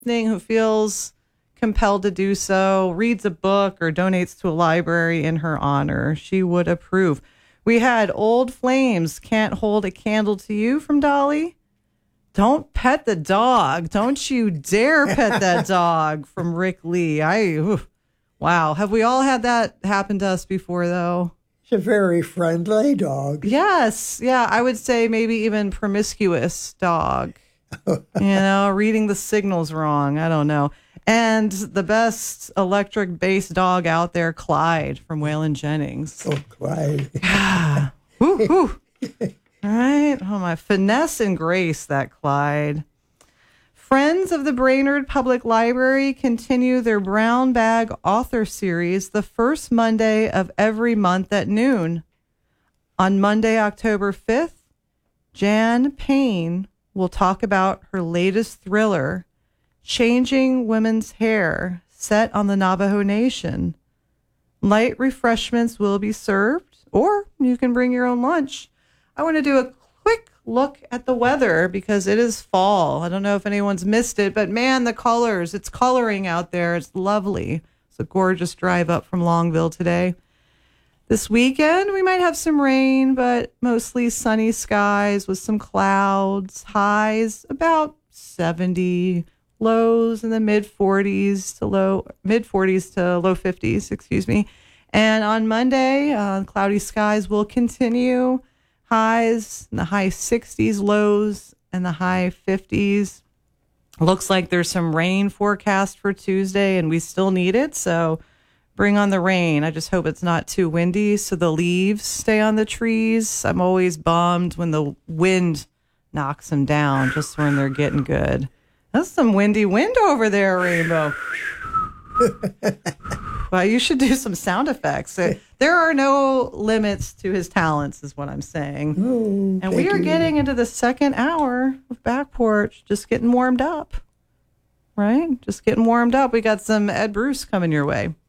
who feels compelled to do so, reads a book or donates to a library in her honor, she would approve. We had Old Flames, Can't Hold a Candle to You from Dolly. Don't pet the dog. Don't you dare pet that dog from Rick Lee. Wow. Have we all had that happen to us before, though? It's a very friendly dog. Yes. Yeah, I would say maybe even promiscuous dog. Reading the signals wrong. I don't know. And the best electric bass dog out there, Clyde from Waylon Jennings. Oh, Clyde. Woo. All right. Oh, my finesse and grace, that Clyde. Friends of the Brainerd Public Library continue their Brown Bag Author Series the first Monday of every month at noon. On Monday, October 5th, Jan Payne will talk about her latest thriller, Changing Women's Hair, set on the Navajo Nation. Light refreshments will be served, or you can bring your own lunch. I want to do a quick look at the weather because it is fall. I don't know if anyone's missed it, but man, the colors, it's coloring out there. It's lovely. It's a gorgeous drive up from Longville today. This weekend, we might have some rain, but mostly sunny skies with some clouds. Highs about 70, lows in the mid 40s to low 50s, excuse me. And on Monday, cloudy skies will continue. Highs in the high 60s, lows in the high 50s. Looks like there's some rain forecast for Tuesday, and we still need it, so bring on the rain. I just hope it's not too windy so the leaves stay on the trees. I'm always bummed when the wind knocks them down just when they're getting good. That's some windy wind over there, Rainbow. Well, you should do some sound effects. There are no limits to his talents, is what I'm saying. And we are getting into the second hour of Back Porch, just getting warmed up, right? Just getting warmed up. We got some Ed Bruce coming your way.